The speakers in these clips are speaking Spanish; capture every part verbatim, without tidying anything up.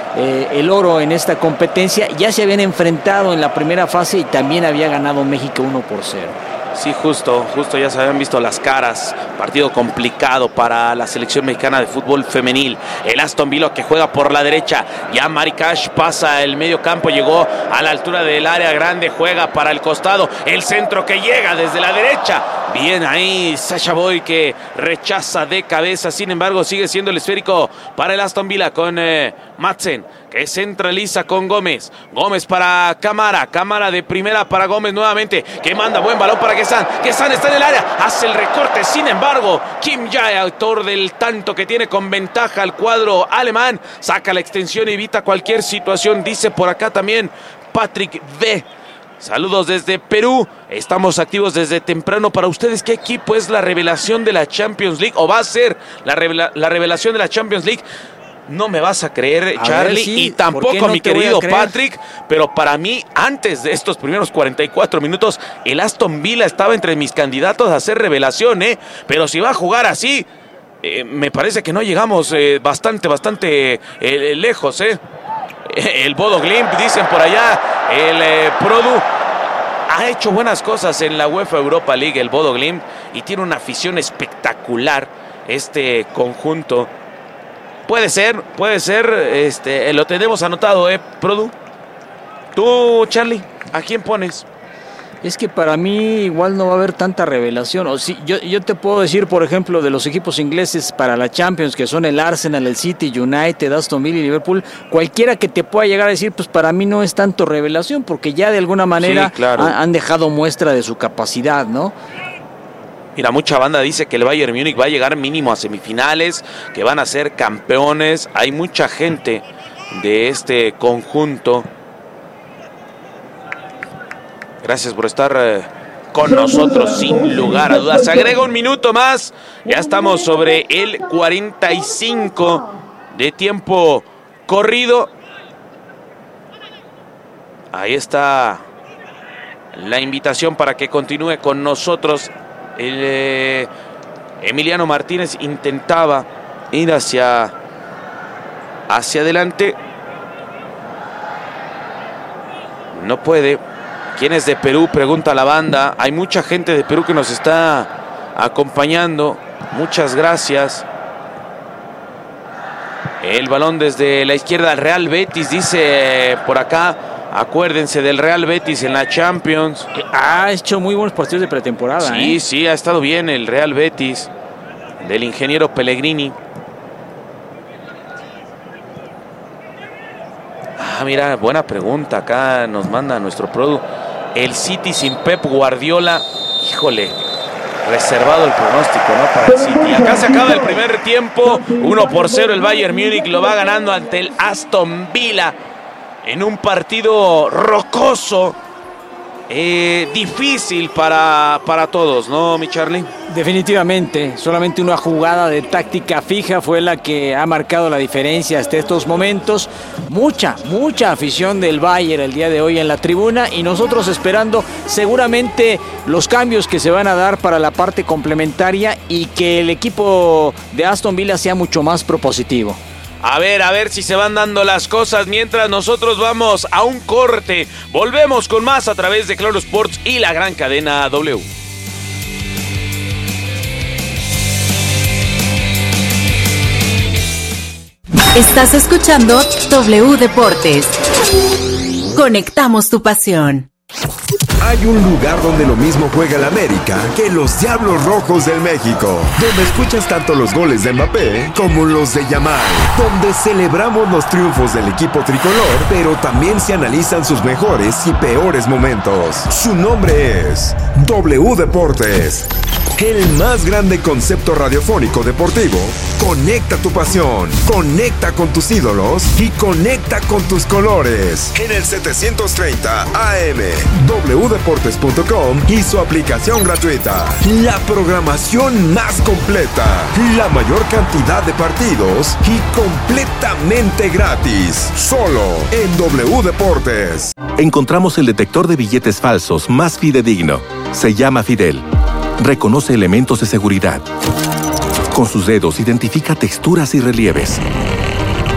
eh, el oro en esta competencia. Ya se habían enfrentado en la primera fase y también había ganado México uno por cero. Sí, justo, justo ya se habían visto las caras. Partido complicado para la selección mexicana de fútbol femenil. El Aston Villa que juega por la derecha. Ya Mari Cash pasa el medio campo, llegó a la altura del área grande, juega para el costado. El centro que llega desde la derecha. Bien ahí Sasha Boy que rechaza de cabeza. Sin embargo, sigue siendo el esférico para el Aston Villa con eh, Madsen, que centraliza con Gómez. Gómez para Cámara. Cámara de primera para Gómez nuevamente, que manda buen balón para Quesán. Quesán está en el área, hace el recorte. Sin embargo, Kim Jae, autor del tanto que tiene con ventaja al cuadro alemán, saca la extensión y evita cualquier situación. Dice por acá también Patrick V. Saludos desde Perú. Estamos activos desde temprano. Para ustedes, ¿qué equipo es la revelación de la Champions League? ¿O va a ser la, revela- la revelación de la Champions League? No me vas a creer, a Charlie, ver, sí. Y tampoco no mi querido Patrick, pero para mí, antes de estos primeros cuarenta y cuatro minutos, el Aston Villa estaba entre mis candidatos a hacer revelación, ¿eh? Pero si va a jugar así, eh, me parece que no llegamos eh, bastante, bastante eh, lejos, ¿eh? El Bodo Glimt, dicen por allá, el eh, Produ ha hecho buenas cosas en la UEFA Europa League, el Bodo Glimt, y tiene una afición espectacular este conjunto. Puede ser, puede ser, este, lo tenemos anotado, ¿eh, Produ? Tú, Charlie, ¿a quién pones? Es que para mí igual no va a haber tanta revelación. O sí, yo, yo te puedo decir, por ejemplo, de los equipos ingleses para la Champions, que son el Arsenal, el City, United, Aston Villa y Liverpool, cualquiera que te pueda llegar a decir, pues para mí no es tanto revelación, porque ya de alguna manera sí, claro. ha, han dejado muestra de su capacidad, ¿no? Mira, mucha banda dice que el Bayern Múnich va a llegar mínimo a semifinales, que van a ser campeones. Hay mucha gente de este conjunto. Gracias por estar eh, con nosotros, sin lugar a dudas. Se agrega un minuto más. Ya estamos sobre el cuarenta y cinco de tiempo corrido. Ahí está la invitación para que continúe con nosotros. El, eh, Emiliano Martínez intentaba ir hacia, hacia adelante. No puede. ¿Quién es de Perú? Pregunta la banda. Hay mucha gente de Perú que nos está acompañando. Muchas gracias. El balón desde la izquierda al Real Betis, dice por acá. Acuérdense del Real Betis en la Champions. Ha hecho muy buenos partidos de pretemporada. Sí, ¿eh? sí, ha estado bien el Real Betis del ingeniero Pellegrini. Ah, mira, buena pregunta. Acá nos manda nuestro produ. El City sin Pep Guardiola. Híjole, reservado el pronóstico, ¿no? Para el City. Acá se acaba el primer tiempo. uno por cero el Bayern Múnich lo va ganando ante el Aston Villa. En un partido rocoso, eh, difícil para, para todos, ¿no, mi Charlie? Definitivamente, solamente una jugada de táctica fija fue la que ha marcado la diferencia hasta estos momentos. Mucha, mucha afición del Bayern el día de hoy en la tribuna y nosotros esperando seguramente los cambios que se van a dar para la parte complementaria y que el equipo de Aston Villa sea mucho más propositivo. A ver, a ver si se van dando las cosas mientras nosotros vamos a un corte. Volvemos con más a través de Claro Sports y la gran cadena W. Estás escuchando W Deportes. Conectamos tu pasión. Hay un lugar donde lo mismo juega el América que los Diablos Rojos del México, donde escuchas tanto los goles de Mbappé como los de Yamal, donde celebramos los triunfos del equipo tricolor, pero también se analizan sus mejores y peores momentos. Su nombre es W Deportes, el más grande concepto radiofónico deportivo. Conecta tu pasión, conecta con tus ídolos y conecta con tus colores. En el setecientos treinta A M, w deportes punto com y su aplicación gratuita. La programación más completa, la mayor cantidad de partidos y completamente gratis. Solo en W Deportes. Encontramos el detector de billetes falsos más fidedigno. Se llama Fidel. Reconoce elementos de seguridad. Con sus dedos identifica texturas y relieves.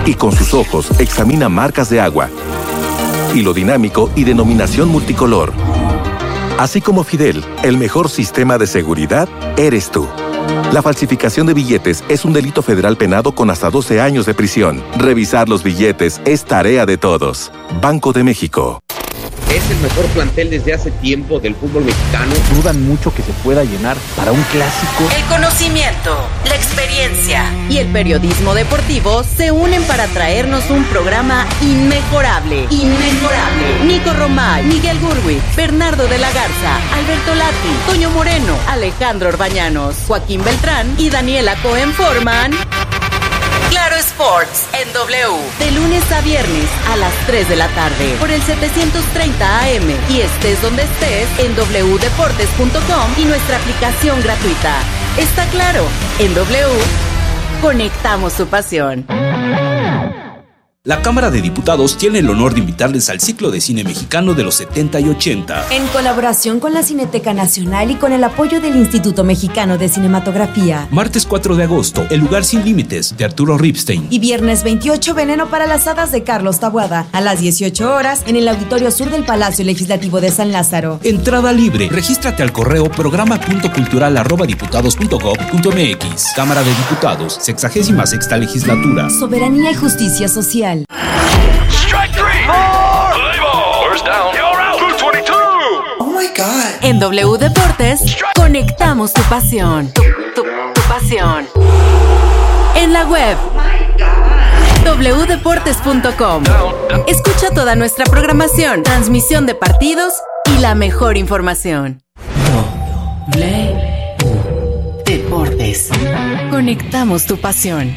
y con sus ojos examina marcas de agua, hilo dinámico y denominación multicolor. Así como Fidel, el mejor sistema de seguridad eres tú. La falsificación de billetes es un delito federal penado con hasta doce años de prisión. Revisar los billetes es tarea de todos. Banco de México. Es el mejor plantel desde hace tiempo del fútbol mexicano. Dudan mucho que se pueda llenar para un clásico. El conocimiento, la experiencia y el periodismo deportivo se unen para traernos un programa inmejorable. Inmejorable. Nico Romay, Miguel Gurwitz, Bernardo de la Garza, Alberto Lati, Toño Moreno, Alejandro Orbañanos, Joaquín Beltrán y Daniela Cohen forman Claro Sports en W, de lunes a viernes a las tres de la tarde por el setecientos treinta A M y estés donde estés en doble u deportes punto com y nuestra aplicación gratuita. Está claro, en W conectamos tu pasión. La Cámara de Diputados tiene el honor de invitarles al ciclo de cine mexicano de los setenta y ochenta. En colaboración con la Cineteca Nacional y con el apoyo del Instituto Mexicano de Cinematografía. Martes cuatro de agosto, El lugar sin límites, de Arturo Ripstein. Y viernes veintiocho, Veneno para las hadas, de Carlos Taboada, a las dieciocho horas, en el Auditorio Sur del Palacio Legislativo de San Lázaro. Entrada libre. Regístrate al correo programa punto cultural arroba diputados punto gob punto mx. Cámara de Diputados, sexagésima sexta legislatura. Soberanía y justicia social. Strike three. Four. First down. You're out. two twenty-two. Oh my God. En W Deportes conectamos tu pasión. Tu, tu, tu pasión. En la web doble u deportes punto com. Escucha toda nuestra programación, transmisión de partidos y la mejor información. W Deportes. Conectamos tu pasión.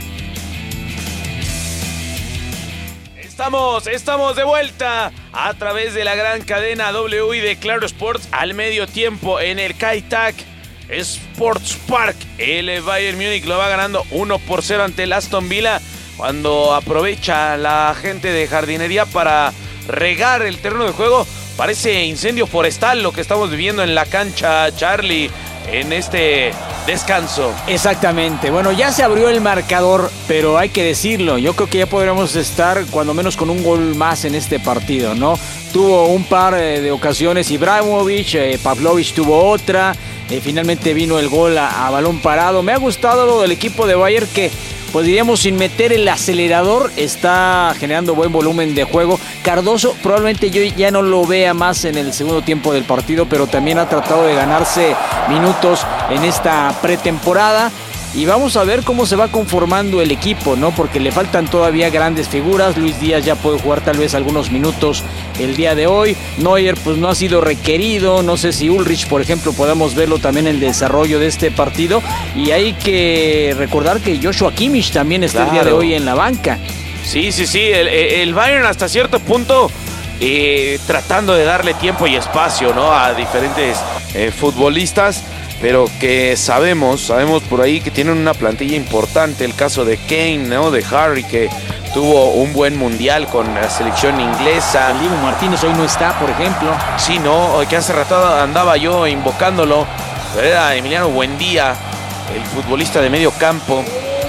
Estamos, estamos de vuelta a través de la gran cadena W y de Claro Sports al medio tiempo en el Kai-Tak Sports Park. El Bayern Múnich lo va ganando uno por cero ante el Aston Villa cuando aprovecha la gente de jardinería para regar el terreno de juego. Parece incendio forestal lo que estamos viviendo en la cancha, Charlie, en este descanso. Exactamente. Bueno, ya se abrió el marcador, pero hay que decirlo, yo creo que ya podríamos estar cuando menos con un gol más en este partido, ¿no? Tuvo un par de ocasiones Ibrahimovic, eh, Pavlovic tuvo otra, eh, finalmente vino el gol a, a balón parado. Me ha gustado lo del equipo de Bayern que, pues diríamos, sin meter el acelerador, está generando buen volumen de juego. Cardoso probablemente yo ya no lo vea más en el segundo tiempo del partido, pero también ha tratado de ganarse minutos en esta pretemporada. Y vamos a ver cómo se va conformando el equipo, ¿no? Porque le faltan todavía grandes figuras. Luis Díaz ya puede jugar tal vez algunos minutos el día de hoy. Neuer pues no ha sido requerido. No sé si Ulrich, por ejemplo, podamos verlo también en el desarrollo de este partido. Y hay que recordar que Joshua Kimmich también está claro el día de hoy en la banca. Sí, sí, sí. El, el Bayern hasta cierto punto eh, tratando de darle tiempo y espacio, ¿no?, a diferentes eh, futbolistas. Pero que sabemos, sabemos por ahí que tienen una plantilla importante. El caso de Kane, ¿no?, de Harry, que tuvo un buen mundial con la selección inglesa. El Dibu Martínez hoy no está, por ejemplo. Sí, no, que hace rato andaba yo invocándolo. Pero era Emiliano Buendía, el futbolista de medio campo.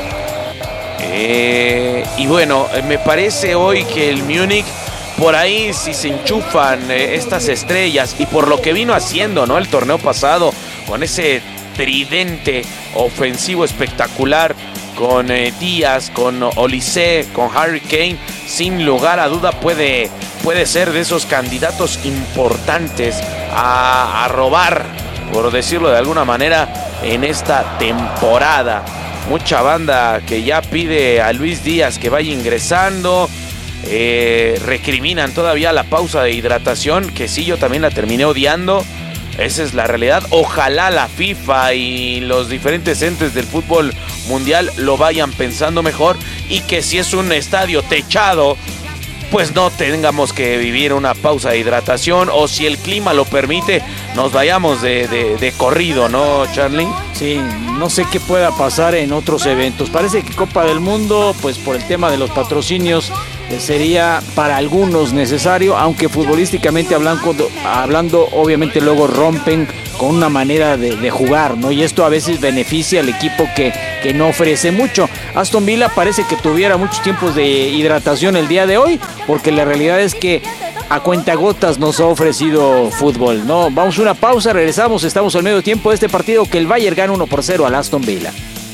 Eh, y bueno, me parece hoy que el Múnich, por ahí si se enchufan eh, estas estrellas y por lo que vino haciendo, ¿no?, el torneo pasado, con ese tridente ofensivo espectacular, con eh, Díaz, con Olise, con Harry Kane, sin lugar a duda puede, puede ser de esos candidatos importantes a, a robar, por decirlo de alguna manera, en esta temporada. Mucha banda que ya pide a Luis Díaz que vaya ingresando. Eh, recriminan todavía la pausa de hidratación, que sí, yo también la terminé odiando. Esa es la realidad. Ojalá la FIFA y los diferentes entes del fútbol mundial lo vayan pensando mejor, y que si es un estadio techado, pues no tengamos que vivir una pausa de hidratación, o si el clima lo permite, nos vayamos de, de, de corrido, ¿no, Charlie? Sí, no sé qué pueda pasar en otros eventos. Parece que Copa del Mundo, pues por el tema de los patrocinios, sería para algunos necesario, aunque futbolísticamente hablando, hablando obviamente luego rompen con una manera de, de jugar, ¿no? Y esto a veces beneficia al equipo que, que no ofrece mucho. Aston Villa parece que tuviera muchos tiempos de hidratación el día de hoy, porque la realidad es que a cuentagotas nos ha ofrecido fútbol, ¿no? Vamos a una pausa, regresamos, estamos al medio tiempo de este partido que el Bayern gana uno por cero al Aston Villa.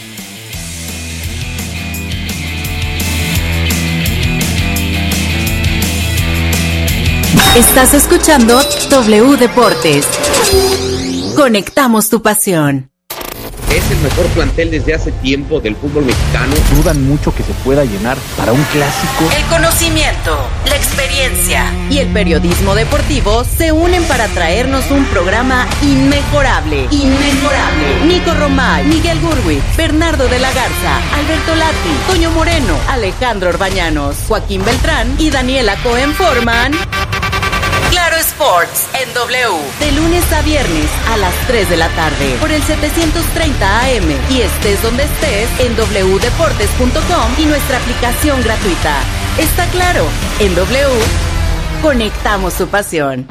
Estás escuchando W Deportes. Conectamos tu pasión. Es el mejor plantel desde hace tiempo del fútbol mexicano. Dudan mucho que se pueda llenar para un clásico. El conocimiento, la experiencia y el periodismo deportivo se unen para traernos un programa inmejorable. Inmejorable. Nico Romay, Miguel Gurwitz, Bernardo de la Garza, Alberto Lati, Toño Moreno, Alejandro Orbañanos, Joaquín Beltrán y Daniela Cohen forman Claro Sports en W, de lunes a viernes a las tres de la tarde por el setecientos treinta A M y estés donde estés en doble u deportes punto com y nuestra aplicación gratuita. Está claro, en W conectamos tu pasión.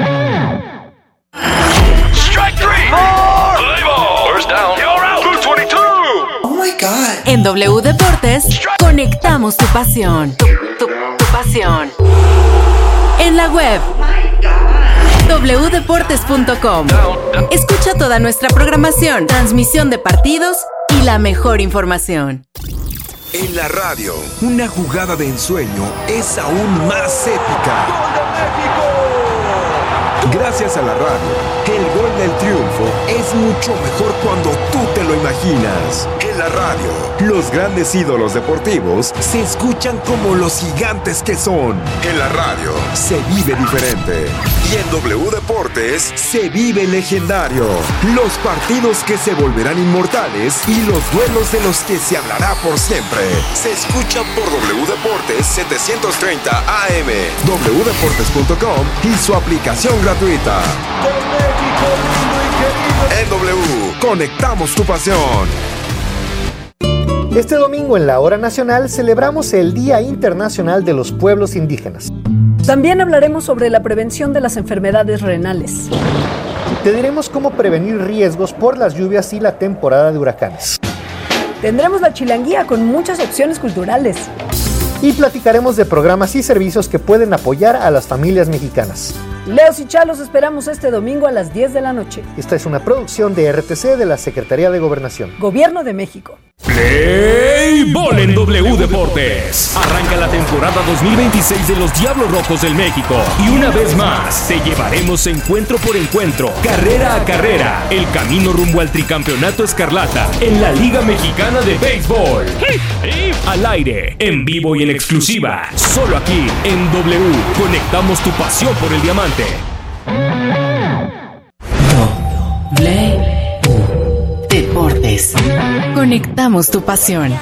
Strike three. Play ball. First down. You're out. two twenty-two. Oh my God. En W Deportes conectamos tu pasión. Tu, tu, tu pasión. En la web doble u deportes punto com. Escucha toda nuestra programación, transmisión de partidos y la mejor información. En la radio, una jugada de ensueño es aún más épica. ¡Gol de México! Gracias a la radio, el gol del triunfo es mucho mejor cuando tú te lo imaginas. En la radio, los grandes ídolos deportivos se escuchan como los gigantes que son. En la radio, se vive diferente. Y en W Deportes, se vive legendario. Los partidos que se volverán inmortales y los duelos de los que se hablará por siempre. Se escuchan por W Deportes setecientos treinta A M, doble u deportes punto com y su aplicación gratuita. Con México lindo y querido. En W, conectamos tu pasión. Este domingo en la Hora Nacional celebramos el Día Internacional de los Pueblos Indígenas. También hablaremos sobre la prevención de las enfermedades renales. Te diremos cómo prevenir riesgos por las lluvias y la temporada de huracanes. Tendremos la chilanguía con muchas opciones culturales. Y platicaremos de programas y servicios que pueden apoyar a las familias mexicanas. Leos y Chalos esperamos este domingo a las diez de la noche. Esta es una producción de R T C de la Secretaría de Gobernación. Gobierno de México. Play Ball en W Deportes. Arranca la temporada dos mil veintiséis de los Diablos Rojos del México. Y una vez más, te llevaremos encuentro por encuentro, carrera a carrera, el camino rumbo al tricampeonato escarlata en la Liga Mexicana de Béisbol. Al aire, en vivo y en exclusiva, solo aquí en W. Conectamos tu pasión por el diamante. W Deportes. Conectamos tu pasión.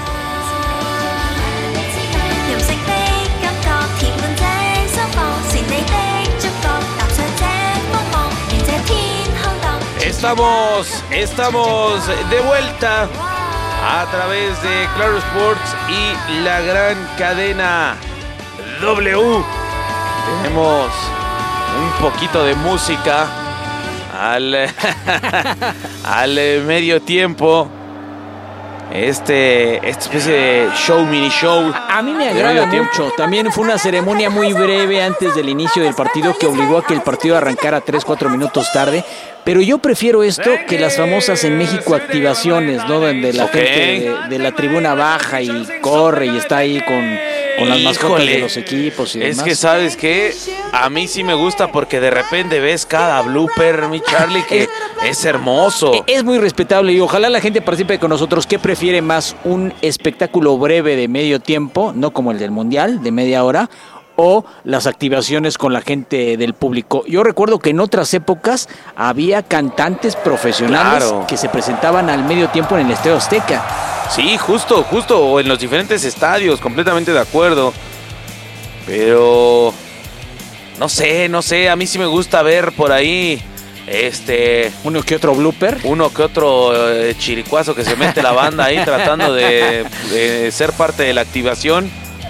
Estamos, estamos de vuelta a través de Claro Sports y la gran cadena W. Tenemos un poquito de música al, al medio tiempo. Este, esta especie de show, mini show. A mí me agrada mucho. También fue una ceremonia muy breve antes del inicio del partido que obligó a que el partido arrancara tres cuatro minutos tarde. Pero yo prefiero esto que las famosas en México activaciones, ¿no? Donde la okay. gente de, de la tribuna baja y corre y está ahí con, con las mascotas de los equipos y demás. Es que, ¿sabes qué? A mí sí me gusta porque de repente ves cada blooper, mi Charlie, que es, es hermoso. Es muy respetable y ojalá la gente participe con nosotros. ¿Qué prefiere más? ¿Un espectáculo breve de medio tiempo, no como el del Mundial, de media hora? O las activaciones con la gente del público. Yo recuerdo que en otras épocas había cantantes profesionales claro. que se presentaban al medio tiempo en el Estadio Azteca. Sí, justo, justo, o en los diferentes estadios, completamente de acuerdo. Pero no sé, no sé, a mí sí me gusta ver por ahí este uno que otro blooper, uno que otro eh, chiricuazo que se mete la banda ahí tratando de, de ser parte de la activación.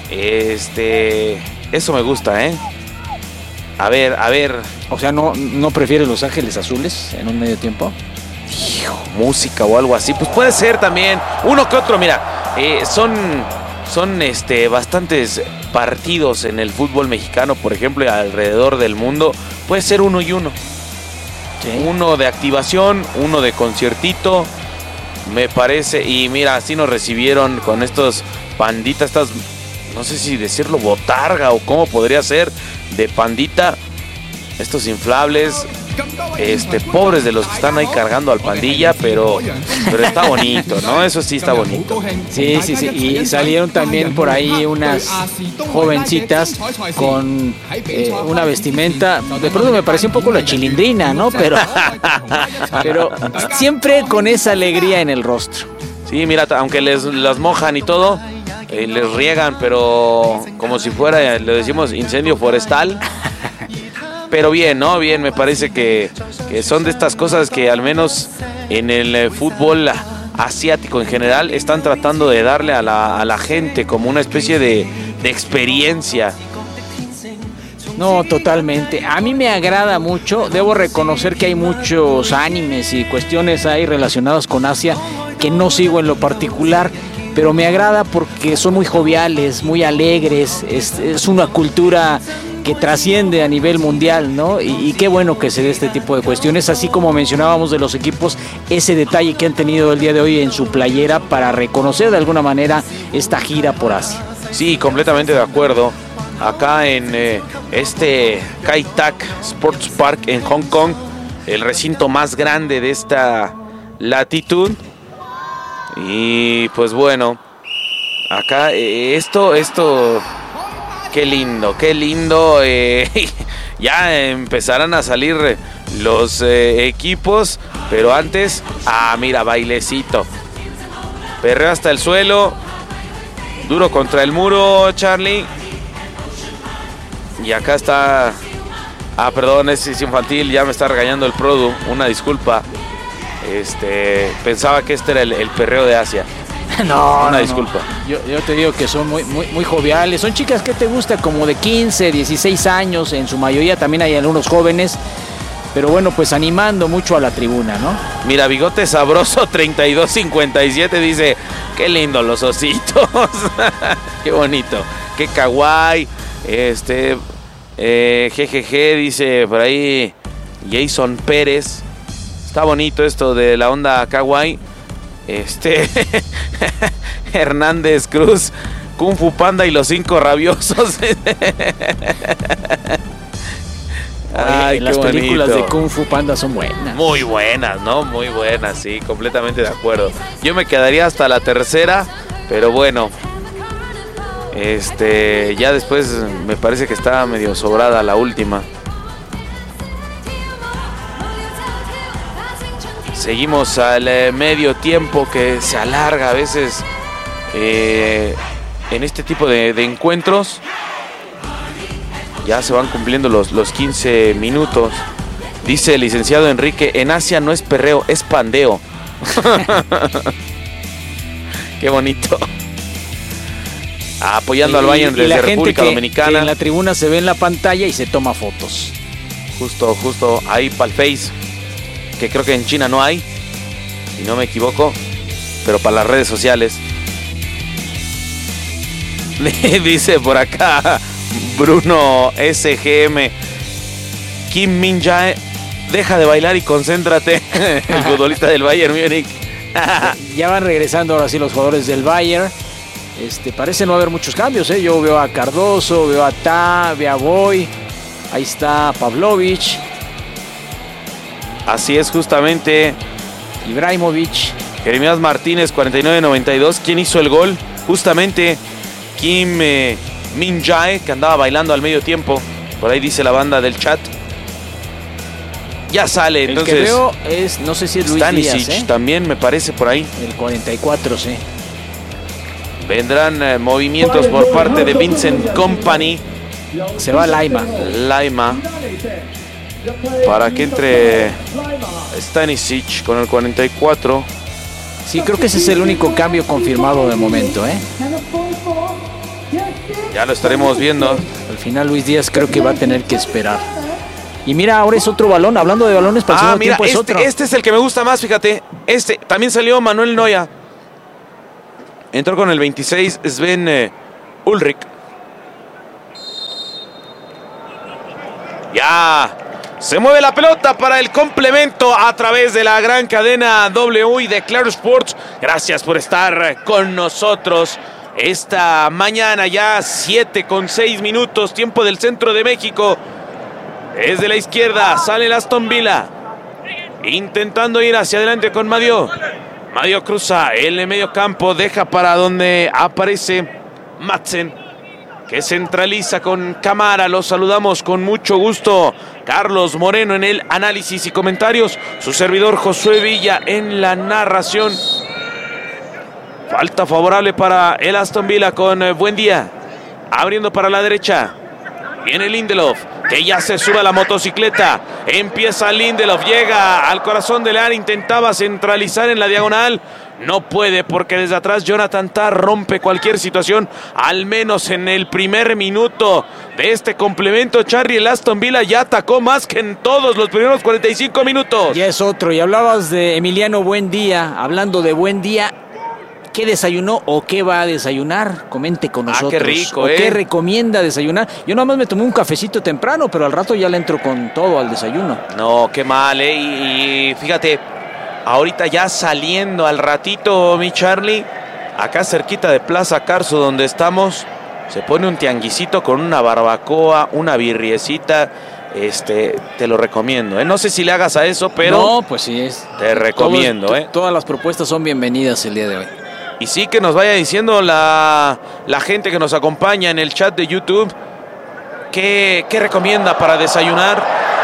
Este, eso me gusta, ¿eh? A ver, a ver. O sea, ¿no, no prefieres Los Ángeles Azules en un medio tiempo? Hijo, música o algo así. Pues puede ser también. Uno que otro, mira. Eh, son, son este, bastantes partidos en el fútbol mexicano, por ejemplo, alrededor del mundo. Puede ser uno y uno. Sí. Uno de activación, uno de conciertito. Me parece. Y mira, así nos recibieron con estos panditas, estas, no sé si decirlo botarga o cómo podría ser, de pandita, estos inflables, este, pobres de los que están ahí cargando al pandilla, pero, pero está bonito, ¿no? Eso sí está bonito. Sí, sí, sí, y salieron también por ahí unas jovencitas con eh, una vestimenta, de pronto me pareció un poco la Chilindrina, ¿no? Pero, pero siempre con esa alegría en el rostro. Sí, mira, aunque les las mojan y todo, eh, les riegan, pero como si fuera, le decimos, incendio forestal. Pero bien, ¿no? Bien, me parece que, que son de estas cosas que al menos en el eh, fútbol asiático en general están tratando de darle a la, a la gente como una especie de, de experiencia. No, totalmente. A mí me agrada mucho. Debo reconocer que hay muchos animes y cuestiones ahí relacionadas con Asia que no sigo en lo particular, pero me agrada porque son muy joviales, muy alegres. Es, es una cultura que trasciende a nivel mundial, ¿no? Y, y qué bueno que se dé este tipo de cuestiones, así como mencionábamos de los equipos, ese detalle que han tenido el día de hoy en su playera para reconocer de alguna manera esta gira por Asia. Sí, completamente de acuerdo. Acá en eh, este Kai Tak Sports Park en Hong Kong, el recinto más grande de esta latitud. Y pues bueno, acá eh, esto, esto... Qué lindo, qué lindo. Eh, ya empezarán a salir los eh, equipos, pero antes, ah, mira, bailecito. Perreo hasta el suelo. Duro contra el muro, Charlie. Y acá está. Ah, perdón, es, es infantil, ya me está regañando el Produ. Una disculpa. Este, pensaba que este era el, el perreo de Asia. No, una no, disculpa. No. Yo, yo te digo que son muy, muy, muy joviales. Son chicas que te gusta como de quince, dieciséis años, en su mayoría también hay algunos jóvenes. Pero bueno, pues animando mucho a la tribuna, ¿no? Mira, Bigote Sabroso treinta y dos cincuenta y siete dice, qué lindo los ositos. Qué bonito, qué kawaii. Este, eh, jejeje, dice por ahí Jason Pérez. Está bonito esto de la onda kawaii. Este Hernández Cruz, Kung Fu Panda y los cinco rabiosos. Ay, Oye, las bonito. Películas de Kung Fu Panda son buenas. Muy buenas, ¿no? Muy buenas, sí, completamente de acuerdo. Yo me quedaría hasta la tercera, pero bueno. Este, ya después me parece que está medio sobrada la última. Seguimos al eh, medio tiempo que se alarga a veces eh, en este tipo de, de encuentros. Ya se van cumpliendo los, los quince minutos. Dice el licenciado Enrique, en Asia no es perreo, es pandeo. Qué bonito. Apoyando y, al Bayern desde la República que, Dominicana. Que en la tribuna se ve en la pantalla y se toma fotos. Justo, justo ahí para el Face. Que creo que en China no hay, si no me equivoco, pero para las redes sociales. Dice por acá Bruno S G M, Kim Min-jae, deja de bailar y concéntrate. El futbolista del Bayern Múnich. Ya van regresando ahora sí los jugadores del Bayern. Este, parece no haber muchos cambios, ¿eh? Yo veo a Cardoso, veo a Ta, veo a Boy, ahí está Pavlovic. Así es, justamente. Ibrahimovic. Jeremías Martínez, cuarenta y nueve noventa y dos. ¿Quién hizo el gol? Justamente Kim eh, Min-jae, que andaba bailando al medio tiempo. Por ahí dice la banda del chat. Ya sale, el entonces. El que veo es, no sé si es Luis Stanisic, Díaz, ¿eh? También me parece por ahí. El cuarenta y cuatro, sí. Vendrán eh, movimientos por parte de Vincent Kompany. Se va Laima. Laima. Para que entre Stanisic con el cuarenta y cuatro. Sí, creo que ese es el único cambio confirmado de momento, ¿eh? Ya lo estaremos viendo. Al final Luis Díaz creo que va a tener que esperar. Y mira, ahora es otro balón. Hablando de balones para el Ah, segundo mira, tiempo es este, otro. este es el que me gusta más, fíjate. Este, también salió Manuel Neuer. Entró con el veintiséis Sven eh, Ulrich. Ya se mueve la pelota para el complemento a través de la gran cadena W y de Claro Sports. Gracias por estar con nosotros esta mañana, ya siete con seis minutos, tiempo del centro de México. Desde la izquierda sale el Aston Villa, intentando ir hacia adelante con Madio. Madio cruza el medio campo, deja para donde aparece Madsen, que centraliza con Camara. Los saludamos con mucho gusto. Carlos Moreno en el análisis y comentarios. Su servidor Josué Villa en la narración. Falta favorable para el Aston Villa con Buendía. Abriendo para la derecha. Viene Lindelof, que ya se sube a la motocicleta. Empieza Lindelof, llega al corazón del área, intentaba centralizar en la diagonal. No puede porque desde atrás Jonathan Tah rompe cualquier situación, al menos en el primer minuto de este complemento. Charly, el Aston Villa ya atacó más que en todos los primeros cuarenta y cinco minutos. Ya es otro, y hablabas de Emiliano Buendía. Hablando de Buendía, ¿qué desayunó o qué va a desayunar? Comente con nosotros. Ah, qué rico, ¿O eh. qué recomienda desayunar? Yo nada más me tomé un cafecito temprano, pero al rato ya le entro con todo al desayuno. No, qué mal, ¿eh? Y, y fíjate, ahorita ya saliendo al ratito, mi Charly, acá cerquita de Plaza Carso, donde estamos, se pone un tianguisito con una barbacoa, una birriecita. Este, te lo recomiendo, ¿eh? No sé si le hagas a eso, pero... No, pues sí es. Te recomiendo, Todos, ¿eh? Todas las propuestas son bienvenidas el día de hoy. Y sí, que nos vaya diciendo la, la gente que nos acompaña en el chat de YouTube qué, qué recomienda para desayunar.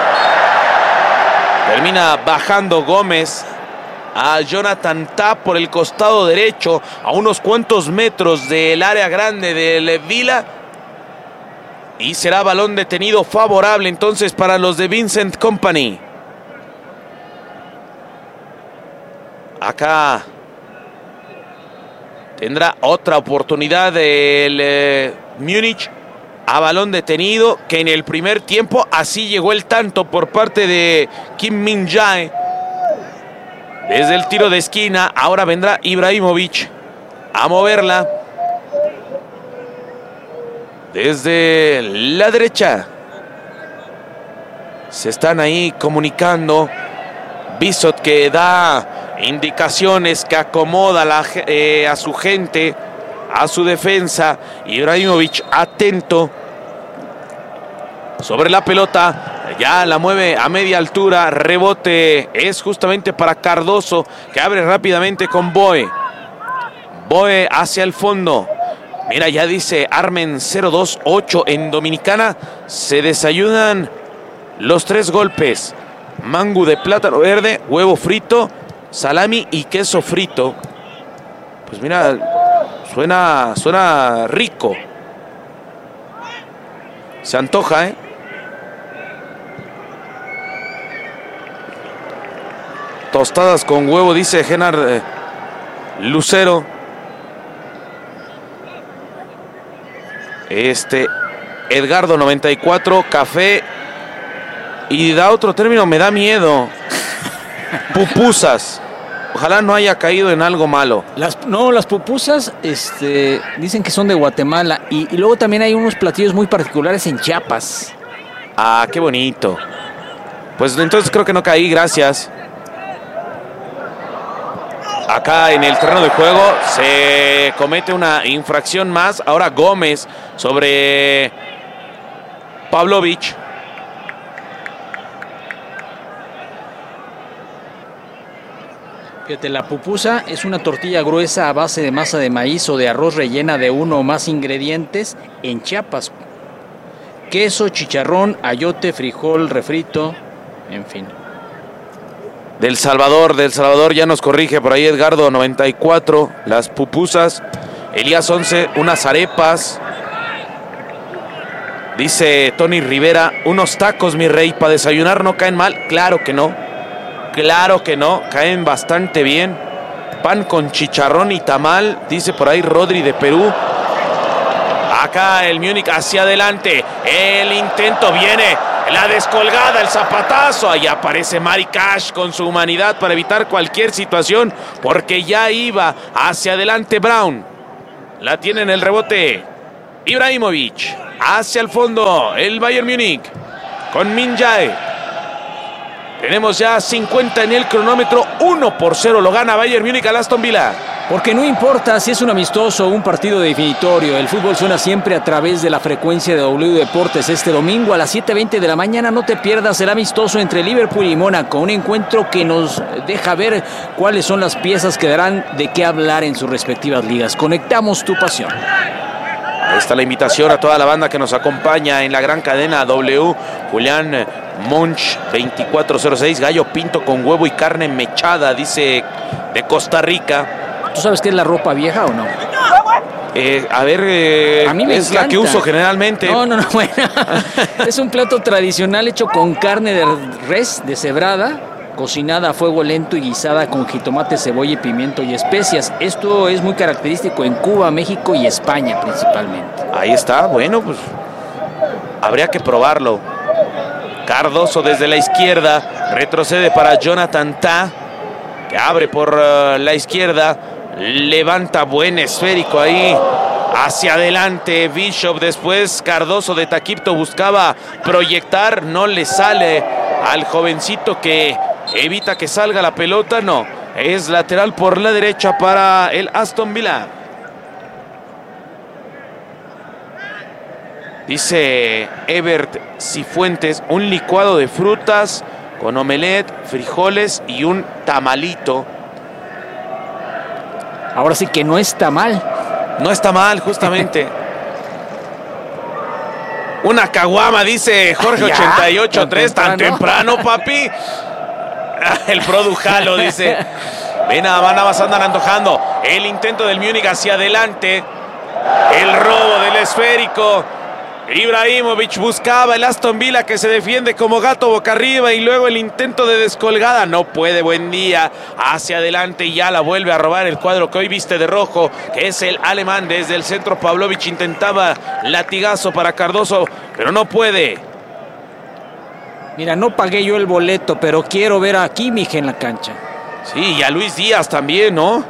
Termina bajando Gómez a Jonathan Tah por el costado derecho, a unos cuantos metros del área grande del Villa. Y será balón detenido favorable entonces para los de Vincent Kompany. Acá tendrá otra oportunidad el eh, Múnich a balón detenido, que en el primer tiempo así llegó el tanto por parte de Kim Min-jae. Desde el tiro de esquina, ahora vendrá Ibrahimovic a moverla. Desde la derecha se están ahí comunicando. Bissot, que da indicaciones, que acomoda la, eh, a su gente, a su defensa. Ibrahimovic atento sobre la pelota, ya la mueve a media altura. Rebote es justamente para Cardoso, que abre rápidamente con Boe. Boe hacia el fondo. Mira, ya dice Armen cero dos ocho en Dominicana. Se desayunan los tres golpes: mango de plátano verde, huevo frito, salami y queso frito. Pues mira, suena, suena rico. Se antoja, ¿eh? Tostadas con huevo, dice Genard eh, Lucero. Este, Edgardo noventa y cuatro, café. Y da otro término, me da miedo. Pupusas. Ojalá no haya caído en algo malo. Las, no, las pupusas este, dicen que son de Guatemala. Y, y luego también hay unos platillos muy particulares en Chiapas. Ah, qué bonito. Pues entonces creo que no caí, gracias. Acá en el terreno de juego se comete una infracción más. Ahora Gómez sobre Pavlovic. Fíjate, la pupusa es una tortilla gruesa a base de masa de maíz o de arroz rellena de uno o más ingredientes en Chiapas. Queso, chicharrón, ayote, frijol, refrito, en fin. Del Salvador, del Salvador ya nos corrige por ahí Edgardo noventa y cuatro, las pupusas. Elías once, unas arepas. Dice Tony Rivera, unos tacos, mi rey, para desayunar no caen mal. Claro que no, claro que no, caen bastante bien. Pan con chicharrón y tamal, dice por ahí Rodri de Perú. Acá el Múnich hacia adelante. El intento viene. La descolgada, el zapatazo. Ahí aparece Mari Cash con su humanidad para evitar cualquier situación, porque ya iba hacia adelante Brown. La tiene en el rebote Ibrahimovic. Hacia el fondo el Bayern Múnich con Min Jae. Tenemos ya cincuenta en el cronómetro. uno por cero lo gana Bayern Múnich al Aston Villa. Porque no importa si es un amistoso o un partido definitorio, el fútbol suena siempre a través de la frecuencia de W Deportes. Este domingo a las siete veinte de la mañana no te pierdas el amistoso entre Liverpool y Mónaco, un encuentro que nos deja ver cuáles son las piezas que darán de qué hablar en sus respectivas ligas. Conectamos tu pasión. Ahí está la invitación a toda la banda que nos acompaña en la gran cadena W. Julián Monch veinticuatro cero seis, gallo pinto con huevo y carne mechada, dice, de Costa Rica. ¿Tú sabes qué es la ropa vieja o no? Eh, a ver, eh, a mí me es encanta. La que uso generalmente. No, no, no, bueno. Es un plato tradicional hecho con carne de res deshebrada, cocinada a fuego lento y guisada con jitomate, cebolla, pimiento y especias. Esto es muy característico en Cuba, México y España principalmente. Ahí está, bueno, pues habría que probarlo. Cardoso desde la izquierda, retrocede para Jonathan Tah, que abre por uh, la izquierda, levanta buen esférico ahí, hacia adelante Bishop, después Cardoso de Taquipto buscaba proyectar, no le sale al jovencito que evita que salga la pelota, no, es lateral por la derecha para el Aston Villa. Dice Ebert Cifuentes, un licuado de frutas con omelette, frijoles y un tamalito. Ahora sí que no está mal. No está mal, justamente. Una caguama, dice Jorge ochenta y ocho tres, tan temprano, papi. El Produjalo, dice. Ven, nada más andan antojando. El intento del Múnich hacia adelante. El robo del esférico. Ibrahimovic buscaba el Aston Villa, que se defiende como gato boca arriba, y luego el intento de descolgada, no puede. Buen día, hacia adelante y ya la vuelve a robar el cuadro que hoy viste de rojo, que es el alemán. Desde el centro Pavlovic intentaba latigazo para Cardoso, pero no puede. Mira, no pagué yo el boleto, pero quiero ver a Kimmich en la cancha. Sí, y a Luis Díaz también, ¿no?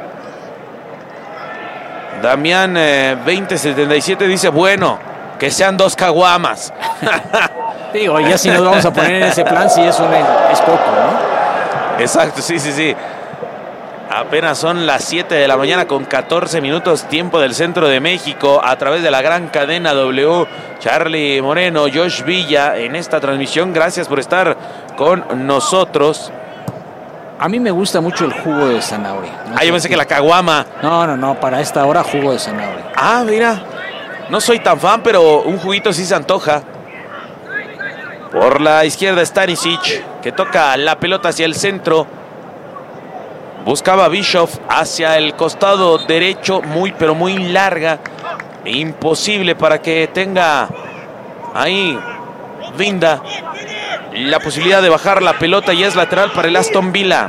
Damián eh, veinte setenta y siete dice, bueno, que sean dos caguamas. Digo, ya si nos vamos a poner en ese plan, sí, eso es poco, ¿no? Exacto, sí, sí, sí. Apenas son las siete de la mañana con catorce minutos, tiempo del centro de México, a través de la gran cadena W. Charlie Moreno, Josh Villa, en esta transmisión. Gracias por estar con nosotros. A mí me gusta mucho el jugo de zanahoria. ¿No? Ah, yo pensé que la caguama. No, no, no, para esta hora jugo de zanahoria. Ah, mira. No soy tan fan, pero un juguito sí se antoja. Por la izquierda Stanisic, que toca la pelota hacia el centro. Buscaba Bishop hacia el costado derecho, muy pero muy larga. Imposible para que tenga ahí Vinda la posibilidad de bajar la pelota, y es lateral para el Aston Villa.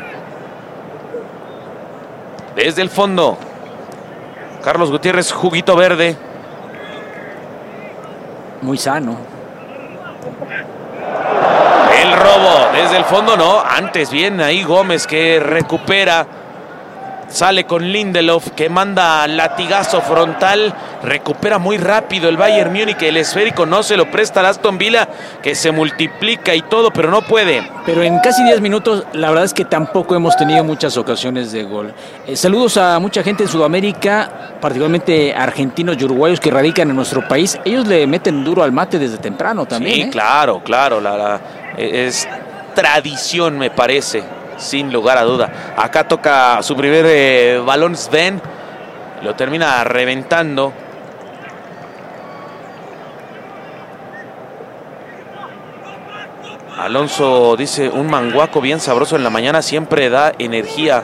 Desde el fondo, Carlos Gutiérrez, juguito verde. Muy sano. El robo desde el fondo, no. Antes bien ahí Gómez, que recupera. Sale con Lindelof, que manda latigazo frontal. Recupera muy rápido el Bayern Múnich. El esférico no se lo presta al Aston Villa, que se multiplica y todo, pero no puede. Pero en casi diez minutos, la verdad es que tampoco hemos tenido muchas ocasiones de gol. Eh, saludos a mucha gente en Sudamérica, particularmente argentinos y uruguayos que radican en nuestro país. Ellos le meten duro al mate desde temprano también. Sí, ¿eh? claro, claro. La, la, es tradición, me parece, sin lugar a duda. Acá toca su primer eh, balón Sven. Lo termina reventando. Alonso dice, un manguaco bien sabroso en la mañana siempre da energía.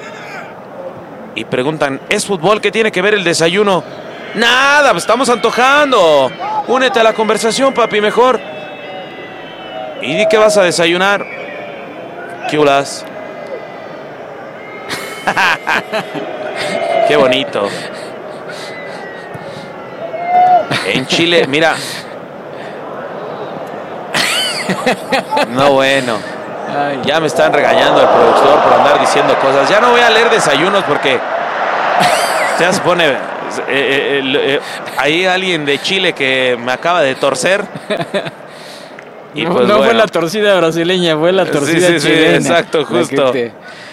Y preguntan, ¿es fútbol? ¿Qué tiene que ver el desayuno? Nada, estamos antojando. Únete a la conversación, papi, mejor. ¿Y di qué vas a desayunar? ¿Qué hulas? Qué bonito. En Chile, mira. No, bueno. Ya me están regañando el productor por andar diciendo cosas. Ya no voy a leer desayunos porque ya se pone... Eh, eh, eh, hay alguien de Chile que me acaba de torcer. Y no, pues, no bueno. Fue la torcida brasileña, fue la torcida sí, sí, chilena. Sí, exacto, justo. Te...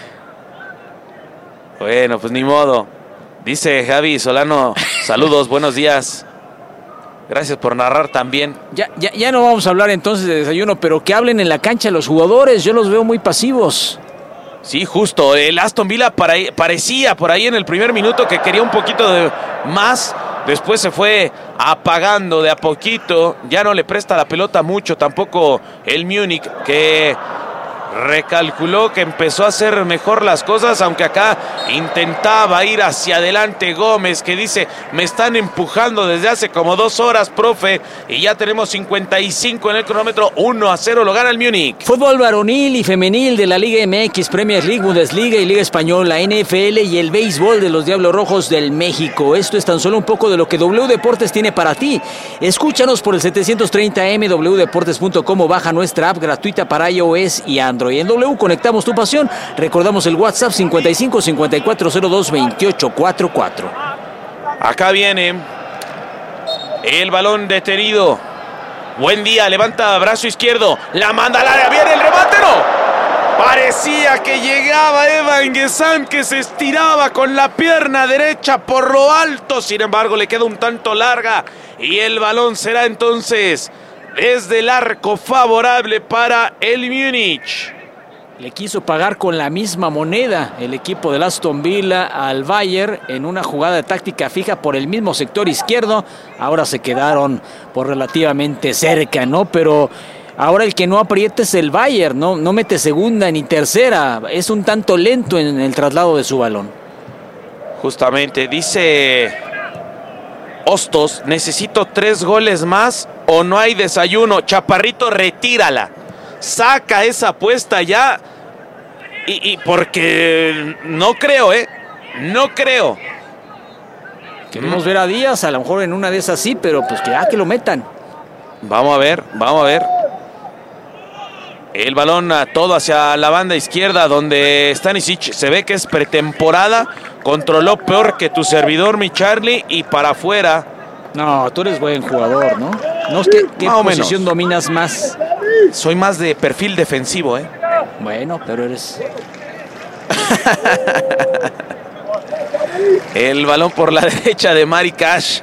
Bueno, pues ni modo. Dice Javi Solano, saludos, buenos días. Gracias por narrar también. Ya, ya, ya no vamos a hablar entonces de desayuno, pero que hablen en la cancha los jugadores, yo los veo muy pasivos. Sí, justo, el Aston Villa para, parecía por ahí en el primer minuto que quería un poquito de más, después se fue apagando de a poquito, ya no le presta la pelota mucho, tampoco el Múnich, que recalculó que empezó a hacer mejor las cosas, aunque acá intentaba ir hacia adelante Gómez, que dice, me están empujando desde hace como dos horas, profe, y ya tenemos cincuenta y cinco en el cronómetro, uno a cero, lo gana el Múnich. Fútbol varonil y femenil de la Liga M X, Premier League, Bundesliga y Liga Española, N F L y el béisbol de los Diablos Rojos del México. Esto es tan solo un poco de lo que W Deportes tiene para ti. Escúchanos por el setecientos treinta M, doble u deportes punto com o baja nuestra app gratuita para iOS y Android. En W conectamos tu pasión. Recordamos el WhatsApp cincuenta y cinco cincuenta y cuatro cero dos veintiocho cuarenta y cuatro. Acá viene el balón detenido. Buen día, levanta brazo izquierdo, la manda al área, viene el remate, no. Parecía que llegaba Evan Guessam, que se estiraba con la pierna derecha por lo alto. Sin embargo, le queda un tanto larga y el balón será entonces desde el arco favorable para el Múnich. Le quiso pagar con la misma moneda el equipo del Aston Villa al Bayern en una jugada de táctica fija por el mismo sector izquierdo. Ahora se quedaron por relativamente cerca, ¿no? Pero ahora el que no aprieta es el Bayern, ¿no? No mete segunda ni tercera. Es un tanto lento en el traslado de su balón. Justamente, dice Hostos, necesito tres goles más o no hay desayuno. Chaparrito, retírala. Saca esa apuesta ya. Y, y porque no creo, ¿eh? No creo. Queremos ver a Díaz, a lo mejor en una de esas sí, pero pues que ya que lo metan. Vamos a ver, vamos a ver. El balón a todo hacia la banda izquierda, donde Stanisic se ve que es pretemporada. Controló peor que tu servidor, mi Charlie, y para afuera. No, tú eres buen jugador, ¿no? No es que qué posición dominas más. Soy más de perfil defensivo, ¿eh? Bueno, pero eres... El balón por la derecha de Mari Cash.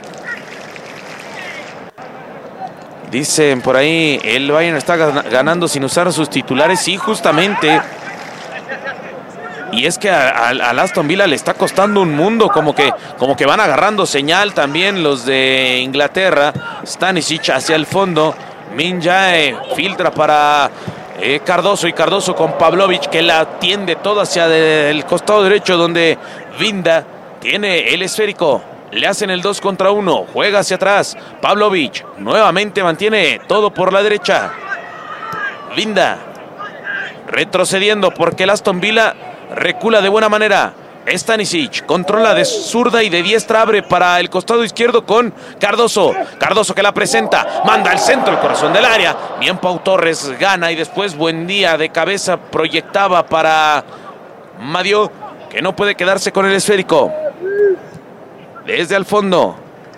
Dicen por ahí, el Bayern está ganando sin usar sus titulares. Sí, justamente. Y es que al Aston Villa le está costando un mundo, como que, como que van agarrando señal también los de Inglaterra. Stanisic hacia el fondo. Min Jae filtra para eh, Cardoso, y Cardoso con Pavlovic, que la atiende todo hacia el costado derecho, donde Vinda tiene el esférico. Le hacen el dos contra uno, juega hacia atrás. Pavlovic nuevamente mantiene todo por la derecha. Vinda retrocediendo porque el Aston Villa recula de buena manera. Stanisic controla de zurda y de diestra, abre para el costado izquierdo con Cardoso. Cardoso que la presenta, manda al centro, el corazón del área. Bien, Pau Torres gana y después Buendía de cabeza proyectaba para Madio, que no puede quedarse con el esférico. Desde al fondo.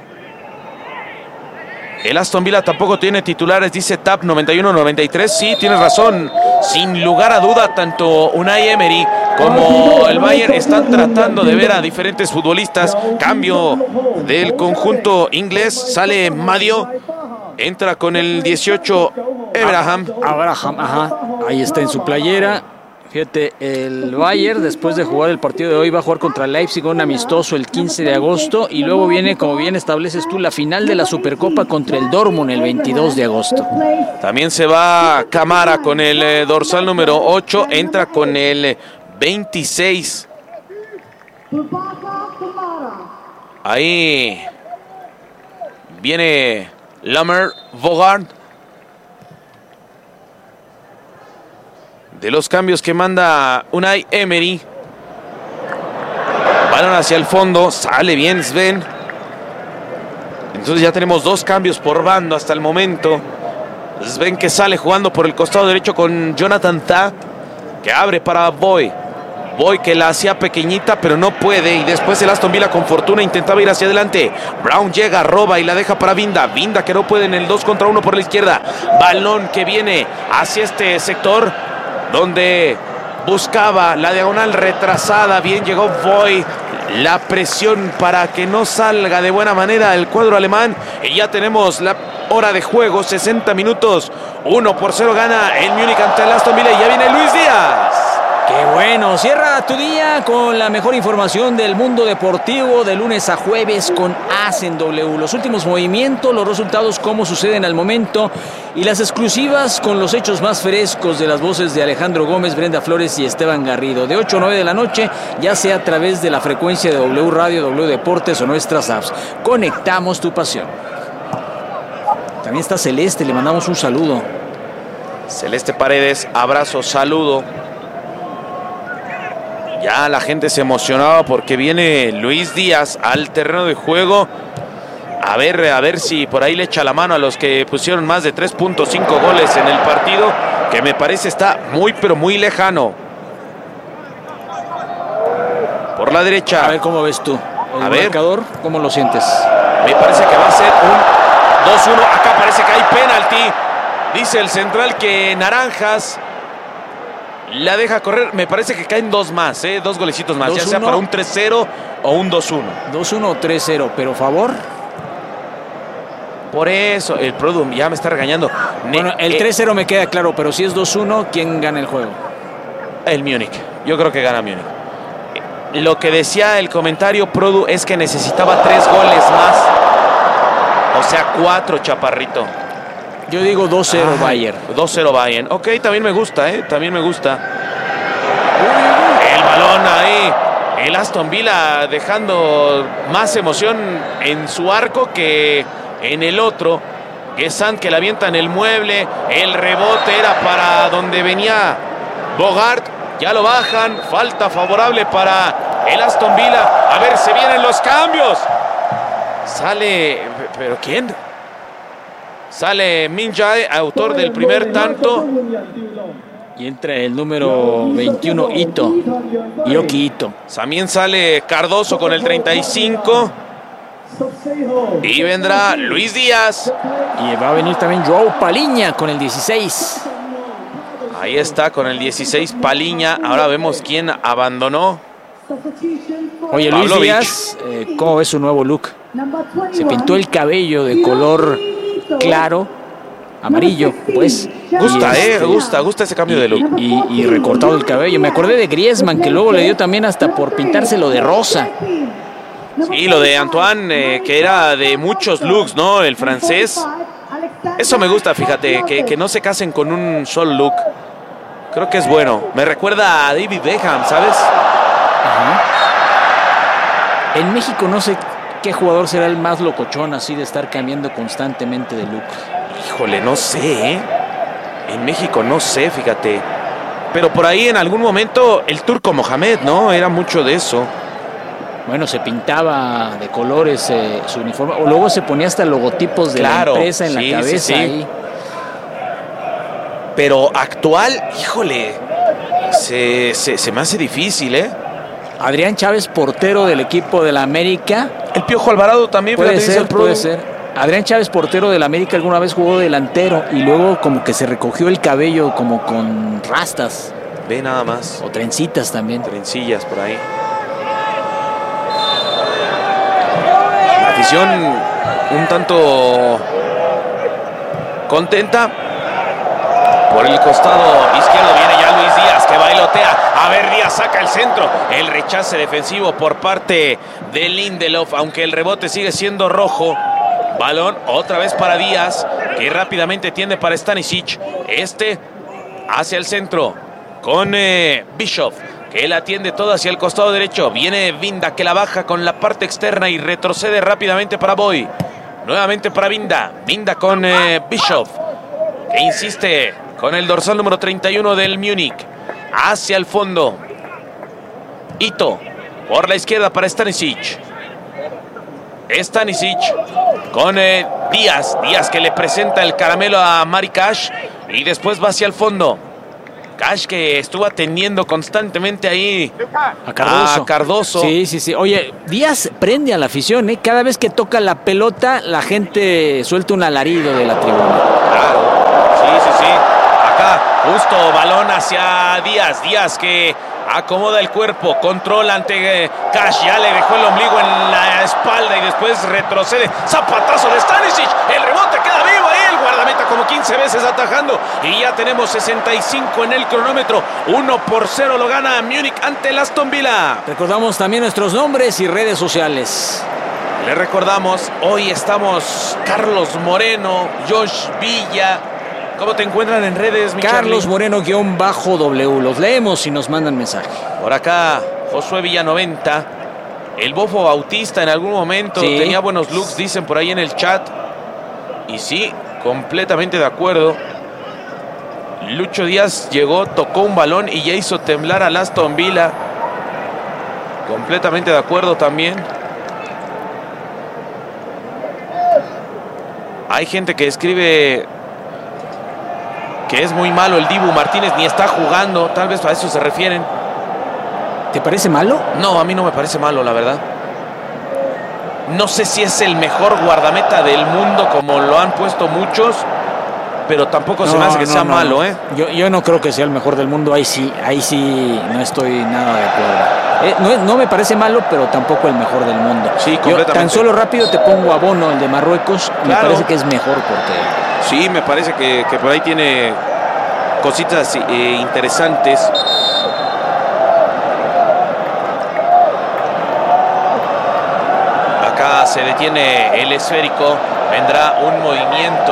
El Aston Villa tampoco tiene titulares, dice Tap noventa y uno noventa y tres. Sí, tienes razón. Sin lugar a duda, tanto Unai Emery como el Bayern están tratando de ver a diferentes futbolistas. Cambio del conjunto inglés. Sale Madio. Entra con el dieciocho Abraham. Abraham, ajá. Ahí está en su playera. Fíjate, el Bayern, después de jugar el partido de hoy, va a jugar contra Leipzig, un amistoso el quince de agosto, y luego viene, como bien estableces tú, la final de la Supercopa contra el Dortmund el veintidós de agosto. También se va Camara con el eh, dorsal número ocho, entra con el veintiséis. Ahí viene Lamer Bogart. De los cambios que manda Unai Emery. Balón hacia el fondo. Sale bien Sven. Entonces ya tenemos dos cambios por bando hasta el momento. Sven que sale jugando por el costado derecho con Jonathan Tah, que abre para Boy. Boy que la hacía pequeñita pero no puede, y después el Aston Villa con fortuna intentaba ir hacia adelante. Brown llega, roba y la deja para Vinda. Vinda que no puede en el dos contra uno por la izquierda. Balón que viene hacia este sector donde buscaba la diagonal retrasada. Bien llegó Boy. La presión para que no salga de buena manera el cuadro alemán. Y ya tenemos la hora de juego, sesenta minutos. uno por cero gana el Múnich ante el Aston Villa. Y ya viene Luis Díaz. ¡Qué bueno! Cierra tu día con la mejor información del mundo deportivo de lunes a jueves con As en W. Los últimos movimientos, los resultados, cómo suceden al momento y las exclusivas con los hechos más frescos de las voces de Alejandro Gómez, Brenda Flores y Esteban Garrido. De ocho a nueve de la noche, ya sea a través de la frecuencia de W Radio, W Deportes o nuestras apps. Conectamos tu pasión. También está Celeste, le mandamos un saludo. Celeste Paredes, abrazo, saludo. Ya la gente se emocionaba porque viene Luis Díaz al terreno de juego. A ver, a ver si por ahí le echa la mano a los que pusieron más de tres punto cinco goles en el partido, que me parece está muy, pero muy lejano. Por la derecha. A ver cómo ves tú. El a ver. marcador, ¿cómo lo sientes? Me parece que va a ser un dos uno. Acá parece que hay penalti. Dice el central que Naranjas la deja correr. Me parece que caen dos más, ¿eh? Dos golecitos más. dos, ya sea uno. para un tres cero o un dos uno. dos uno o tres cero, pero favor. Por eso, el Produm ya me está regañando. Bueno, el eh, tres cero me queda claro, pero si es dos uno, ¿quién gana el juego? El Múnich. Yo creo que gana Múnich. Lo que decía el comentario Produ es que necesitaba tres goles más. O sea, cuatro, Chaparrito. Yo digo dos cero ah, Bayern. dos cero Bayern. Ok, también me gusta, ¿eh? También me gusta. El balón ahí. El Aston Villa dejando más emoción en su arco que en el otro. Gesant que la avienta en el mueble. El rebote era para donde venía Bogart. Ya lo bajan. Falta favorable para el Aston Villa. A ver, se vienen los cambios. Sale... ¿Pero quién? Sale Min Jae, autor del primer tanto. Y entra el número veintiuno, Ito. Yoki Ito. También sale Cardoso con el treinta y cinco. Y vendrá Luis Díaz. Y va a venir también Joao Paliña con el dieciséis. Ahí está con el dieciséis Paliña. Ahora vemos quién abandonó. Oye, Luis Pavlovic. Díaz, eh, ¿cómo ves su nuevo look? Se pintó el cabello de color claro, amarillo, pues. Gusta, y eh, este, gusta, gusta ese cambio y, de look. Y, y recortado el cabello. Me acordé de Griezmann, que luego le dio también hasta por pintárselo de rosa. Sí, lo de Antoine, eh, que era de muchos looks, ¿no? El francés. Eso me gusta, fíjate, que, que no se casen con un solo look. Creo que es bueno. Me recuerda a David Beckham, ¿sabes? Ajá. En México no sé qué jugador será el más locochón así de estar cambiando constantemente de look. Híjole, no sé, ¿eh? En México no sé, fíjate. Pero por ahí en algún momento el turco Mohamed, ¿no? Era mucho de eso. Bueno, se pintaba de colores eh, su uniforme. O luego se ponía hasta logotipos de claro, la empresa en sí, la cabeza. Sí, sí. Ahí. Pero actual, híjole, se, se, se me hace difícil, ¿eh? Adrián Chávez, portero del equipo de la América. El Piojo Alvarado también. Puede ser, puede ser. Adrián Chávez, portero del América, alguna vez jugó delantero y luego como que se recogió el cabello como con rastas. Ve nada más. O trencitas también. Trencillas por ahí. La afición un tanto contenta. Por el costado izquierdo viene ya Luis Díaz, que bailotea. A ver, Díaz saca el centro. El rechace defensivo por parte de Lindelof, aunque el rebote sigue siendo rojo. Balón otra vez para Díaz, que rápidamente tiende para Stanisic. Este hacia el centro con eh, Bishop, que la atiende todo hacia el costado derecho. Viene Vinda, que la baja con la parte externa y retrocede rápidamente para Boy. Nuevamente para Vinda. Vinda con eh, Bishop, que insiste con el dorsal número treinta y uno del Múnich. Hacia el fondo. Ito por la izquierda para Stanisic. Stanisic con eh, Díaz. Díaz que le presenta el caramelo a Mari Cash y después va hacia el fondo. Cash que estuvo atendiendo constantemente ahí a Cardoso. a Cardoso. Sí, sí, sí. Oye, Díaz prende a la afición, ¿eh? Cada vez que toca la pelota, la gente suelta un alarido de la tribuna. Claro, sí, sí, sí. Acá, justo balón hacia Díaz. Díaz que acomoda el cuerpo, controla ante eh, Cash, ya le dejó el ombligo en la espalda y después retrocede. Zapatazo de Stanisic, el rebote queda vivo ahí, el guardameta como quince veces atajando y ya tenemos sesenta y cinco en el cronómetro. uno por cero lo gana Múnich ante el Aston Villa. Recordamos también nuestros nombres y redes sociales. Le recordamos, hoy estamos Carlos Moreno, Josh Villa. ¿Cómo te encuentran en redes, mi Carlos Moreno-W. Los leemos y nos mandan mensaje. Por acá, Josué Villanoventa. El Bofo Bautista en algún momento sí. tenía buenos looks, dicen por ahí en el chat. Y sí, completamente de acuerdo. Lucho Díaz llegó, tocó un balón y ya hizo temblar al Aston Villa. Completamente de acuerdo también. Hay gente que escribe que es muy malo el Dibu Martínez, ni está jugando, tal vez a eso se refieren. ¿Te parece malo? No, a mí no me parece malo, la verdad. No sé si es el mejor guardameta del mundo como lo han puesto muchos, pero tampoco no, se me hace que no, sea no, malo, ¿eh? Yo, yo no creo que sea el mejor del mundo, ahí sí, ahí sí no estoy nada de acuerdo. Eh, no, no me parece malo, pero tampoco el mejor del mundo. Sí, completamente. Yo, tan solo rápido te pongo a Bono, el de Marruecos, claro. Me parece que es mejor porque... Sí, me parece que, que por ahí tiene cositas eh, interesantes. Acá se detiene el esférico. Vendrá un movimiento.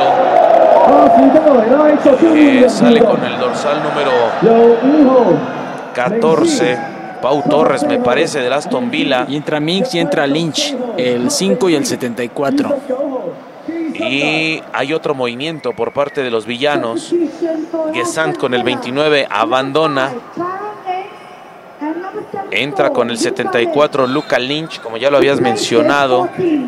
Eh, sale con el dorsal número catorce. Pau Torres, me parece, del Aston Villa. Y entra Minks y entra Lynch, el cinco y el setenta y cuatro. Y hay otro movimiento por parte de los villanos. Gesant con el veintinueve abandona. Entra con el setenta y cuatro Luka Lynch, como ya lo habías mencionado.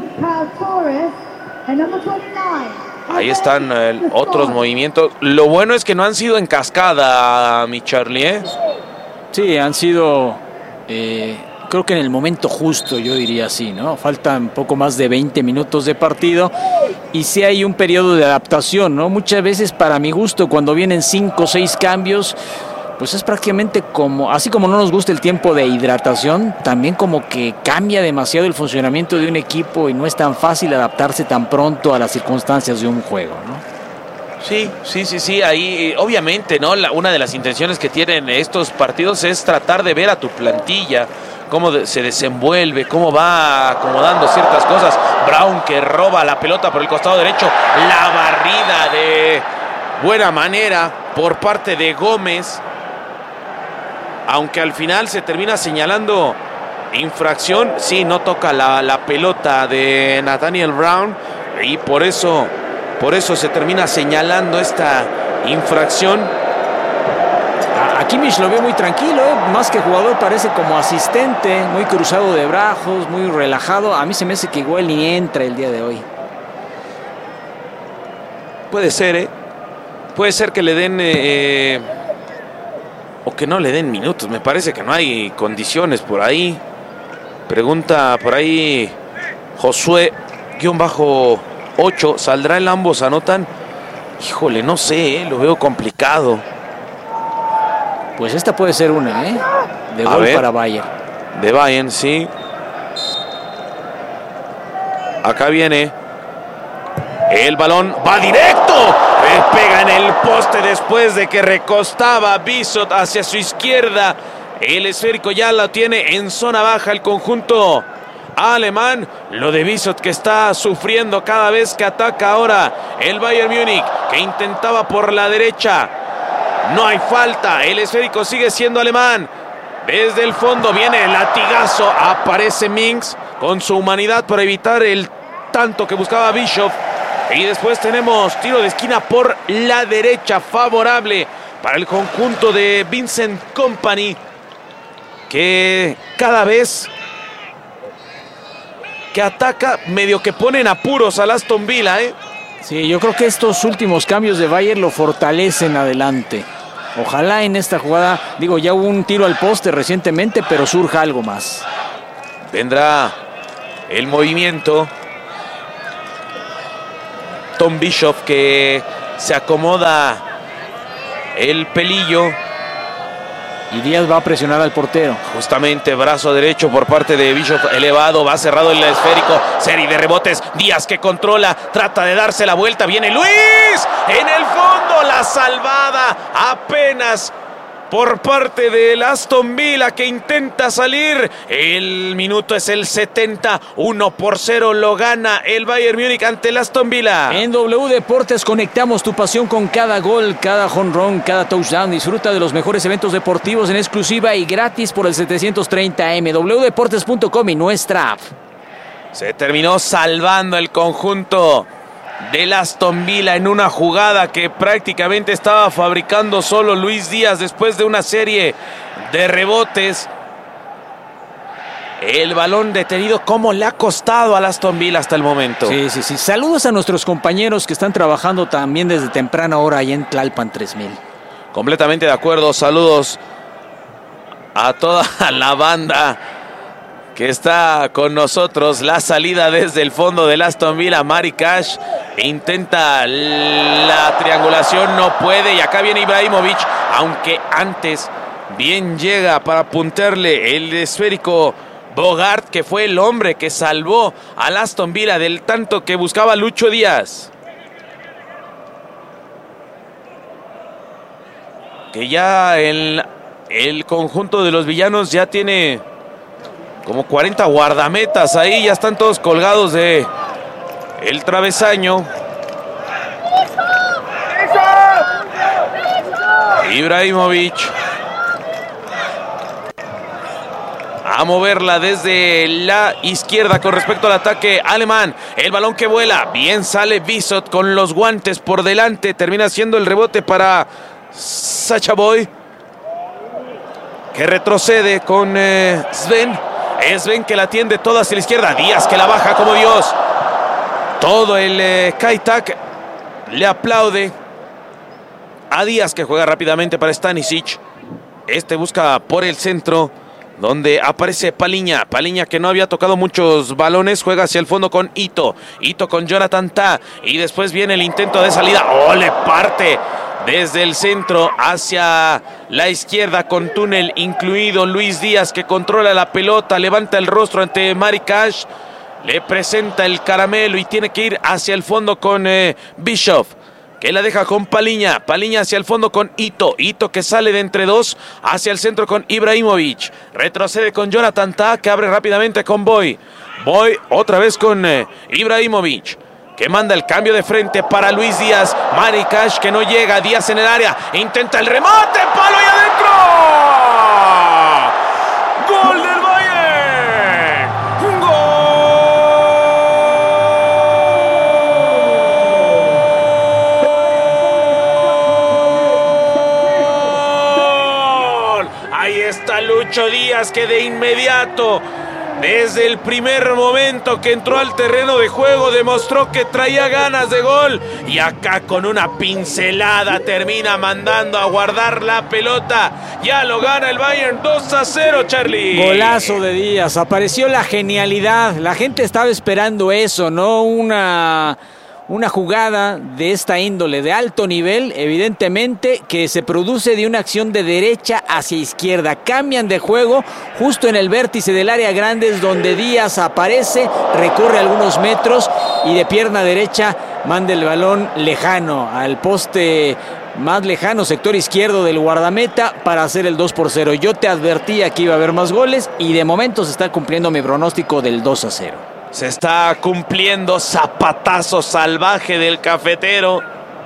Ahí están eh, otros movimientos. Lo bueno es que no han sido en cascada, mi Charlie, ¿eh? Sí, han sido... Eh... Creo que en el momento justo, yo diría así, ¿no? Faltan poco más de veinte minutos de partido y sí hay un periodo de adaptación, ¿no? Muchas veces, para mi gusto, cuando vienen cinco o seis cambios, pues es prácticamente como, así como no nos gusta el tiempo de hidratación, también como que cambia demasiado el funcionamiento de un equipo y no es tan fácil adaptarse tan pronto a las circunstancias de un juego, ¿no? Sí, sí, sí, sí, ahí obviamente, ¿no? La, una de las intenciones que tienen estos partidos es tratar de ver a tu plantilla, cómo de, se desenvuelve, cómo va acomodando ciertas cosas. Brown que roba la pelota por el costado derecho, la barrida de buena manera por parte de Gómez, aunque al final se termina señalando infracción. Sí, no toca la, la pelota de Nathaniel Brown y por eso... Por eso se termina señalando esta infracción. A Kimmich lo veo muy tranquilo, ¿eh? Más que jugador parece como asistente, muy cruzado de brazos, muy relajado. A mí se me hace que igual ni entra el día de hoy. Puede ser, ¿eh? Puede ser que le den... Eh, o que no le den minutos. Me parece que no hay condiciones por ahí. Pregunta por ahí Josué, guión bajo... ocho, ¿saldrá el ambos anotan? Híjole, no sé, ¿eh? Lo veo complicado. Pues esta puede ser una, ¿eh? De A gol ver, para Bayern. De Bayern, sí. Acá viene. El balón va directo. Le pega en el poste después de que recostaba Bissot hacia su izquierda. El esférico ya lo tiene en zona baja el conjunto alemán. Lo de Bissot que está sufriendo cada vez que ataca ahora el Bayern Múnich, que intentaba por la derecha. No hay falta, el esférico sigue siendo alemán. Desde el fondo viene el latigazo, aparece Minks con su humanidad para evitar el tanto que buscaba Bishop. Y después tenemos tiro de esquina por la derecha, favorable para el conjunto de Vincent Kompany, que cada vez que ataca, medio que ponen apuros al Aston Villa, ¿eh? Sí, yo creo que estos últimos cambios de Bayer lo fortalecen adelante. Ojalá en esta jugada, digo, ya hubo un tiro al poste recientemente, pero surja algo más. Vendrá el movimiento. Tom Bishop, que se acomoda el pelillo. Y Díaz va a presionar al portero. Justamente brazo derecho por parte de Bishop elevado. Va cerrado el esférico. Serie de rebotes. Díaz que controla. Trata de darse la vuelta. Viene Luis. En el fondo la salvada. Apenas por parte del Aston Villa, que intenta salir. El minuto es el setenta. uno por cero lo gana el Bayern Múnich ante el Aston Villa. En W Deportes conectamos tu pasión con cada gol, cada home run, cada touchdown. Disfruta de los mejores eventos deportivos en exclusiva y gratis por el setecientos treinta eme. doble u deportes punto com y nuestra app. Se terminó salvando el conjunto del Aston Villa en una jugada que prácticamente estaba fabricando solo Luis Díaz después de una serie de rebotes. El balón detenido, cómo le ha costado al Aston Villa hasta el momento. Sí, sí, sí. Saludos a nuestros compañeros que están trabajando también desde temprana hora allá en Tlalpan tres mil. Completamente de acuerdo. Saludos a toda la banda que está con nosotros. La salida desde el fondo del Aston Villa. Mari Cash intenta la triangulación, no puede, y acá viene Ibrahimovic, aunque antes bien llega para apuntarle el esférico Bogart, que fue el hombre que salvó al Aston Villa del tanto que buscaba Lucho Díaz. Que ya el, el conjunto de los villanos ya tiene como cuarenta guardametas ahí, ya están todos colgados de el travesaño. Ibrahimovic a moverla desde la izquierda con respecto al ataque alemán. El balón que vuela, bien sale Bissot con los guantes por delante, termina siendo el rebote para Sacha Boey, que retrocede con eh, Sven. Es Sven que la tiende toda hacia la izquierda. Díaz que la baja como Dios. Todo el eh, Kaitak le aplaude a Díaz, que juega rápidamente para Stanisic. Este busca por el centro, donde aparece Paliña. Paliña, que no había tocado muchos balones, juega hacia el fondo con Ito. Ito con Jonathan Tah. Y después viene el intento de salida. ¡Oh! Le parte desde el centro hacia la izquierda con túnel incluido. Luis Díaz, que controla la pelota, levanta el rostro ante Mari Cash, le presenta el caramelo y tiene que ir hacia el fondo con eh, Bishop, que la deja con Paliña. Paliña hacia el fondo con Ito. Ito que sale de entre dos hacia el centro con Ibrahimovic. Retrocede con Jonathan Tah, que abre rápidamente con Boy. Boy otra vez con eh, Ibrahimovic, que manda el cambio de frente para Luis Díaz. Mari Cash, que no llega. Díaz en el área. Intenta el remate. ¡Palo y adentro! ¡Gol del Bayern! ¡Gol! Ahí está Lucho Díaz, que de inmediato, desde el primer momento que entró al terreno de juego, demostró que traía ganas de gol. Y acá con una pincelada termina mandando a guardar la pelota. Ya lo gana el Bayern dos a cero, Charlie. Golazo de Díaz. Apareció la genialidad. La gente estaba esperando eso, ¿no? Una... Una jugada de esta índole, de alto nivel, evidentemente, que se produce de una acción de derecha hacia izquierda. Cambian de juego justo en el vértice del área grande, es donde Díaz aparece, recorre algunos metros y de pierna derecha manda el balón lejano, al poste más lejano, sector izquierdo del guardameta, para hacer el dos por cero. Yo te advertía que iba a haber más goles y de momento se está cumpliendo mi pronóstico del dos a cero. Se está cumpliendo, zapatazo salvaje del cafetero.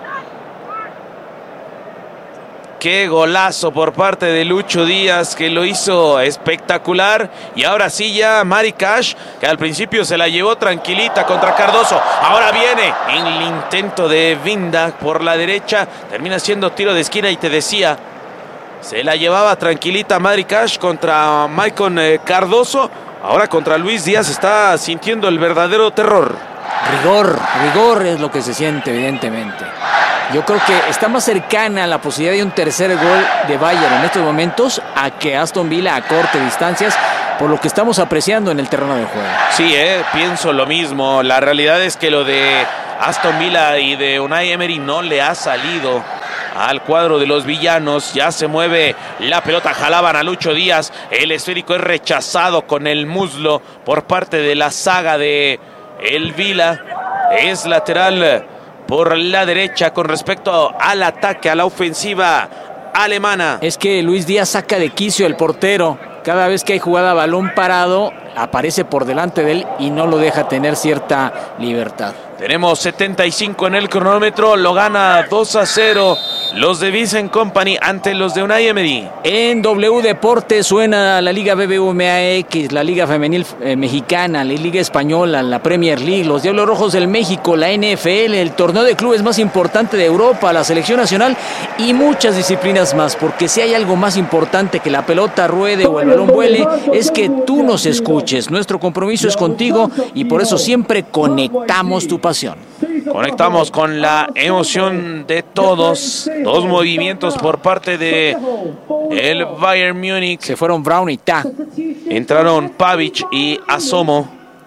Qué golazo por parte de Lucho Díaz, que lo hizo espectacular. Y ahora sí ya Mari Cash, que al principio se la llevó tranquilita contra Cardoso. Ahora viene el intento de Vinda por la derecha. Termina siendo tiro de esquina y te decía, se la llevaba tranquilita Mari Cash contra Maicon Cardoso. ahora contra Luis Díaz está sintiendo el verdadero terror. Rigor, rigor es lo que se siente evidentemente. Yo creo que está más cercana la posibilidad de un tercer gol de Bayern en estos momentos a que Aston Villa acorte distancias por lo que estamos apreciando en el terreno de juego. Sí, eh, pienso lo mismo. La realidad es que lo de Aston Villa y de Unai Emery no le ha salido al cuadro de los villanos. Ya se mueve la pelota, jalaban a Lucho Díaz. El esférico es rechazado con el muslo por parte de la saga de el Villa. Es lateral por la derecha con respecto al ataque, a la ofensiva alemana. Es que Luis Díaz saca de quicio el portero. Cada vez que hay jugada a balón parado, aparece por delante de él y no lo deja tener cierta libertad. Tenemos setenta y cinco en el cronómetro, lo gana dos a cero los de Vincent Kompany ante los de Unai Emery. En W Deportes suena la Liga B B V A X, la Liga Femenil eh, Mexicana, la Liga Española, la Premier League, los Diablos Rojos del México, la N F L, el torneo de clubes más importante de Europa, la Selección Nacional y muchas disciplinas más, porque si hay algo más importante que la pelota ruede o el balón vuele, es que tú nos escuches. Nuestro compromiso es contigo y por eso siempre conectamos tu pasión. Conectamos con la emoción de todos. Dos movimientos por parte de el Bayern Múnich. Se fueron Brown y Ta. Entraron Pavic y Asomo.